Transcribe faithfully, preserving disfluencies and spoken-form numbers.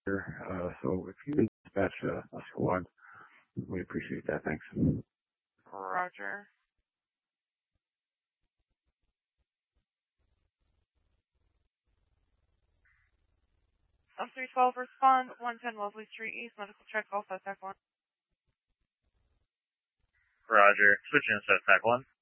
Uh, so if you could dispatch a, a squad, we appreciate that. Thanks. Roger. Um, three twelve, respond, one ten Wellesley Street East, medical check, also attack one. Roger. Switching to attack one.